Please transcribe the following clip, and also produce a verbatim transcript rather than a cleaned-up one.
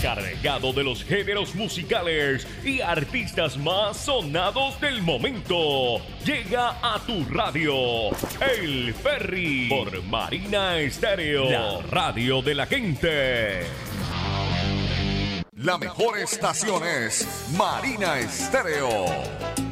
cargado de los géneros musicales y artistas más sonados del momento. Llega a tu radio, El Ferry, por Marina Estéreo, la radio de la gente. La mejor estación es Marina Estéreo.